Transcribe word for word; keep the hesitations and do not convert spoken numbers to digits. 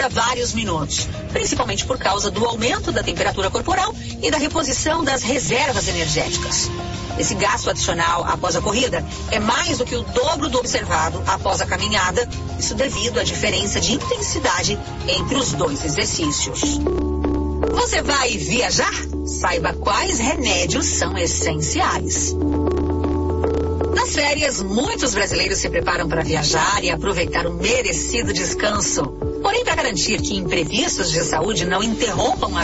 dura vários minutos, principalmente por causa do aumento da temperatura corporal e da reposição das reservas energéticas. Esse gasto adicional após a corrida é mais do que o dobro do observado após a caminhada, isso devido à diferença de intensidade entre os dois exercícios. Você vai viajar? Saiba quais remédios são essenciais. Nas férias, muitos brasileiros se preparam para viajar e aproveitar o merecido descanso. Porém, para garantir que imprevistos de saúde não interrompam a